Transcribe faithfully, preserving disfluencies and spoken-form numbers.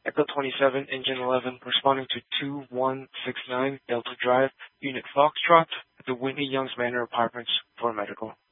Echo twenty-seven, Engine eleven, responding to two one six nine Delta Drive, Unit Foxtrot, at the Whitney Youngs Manor Apartments for medical.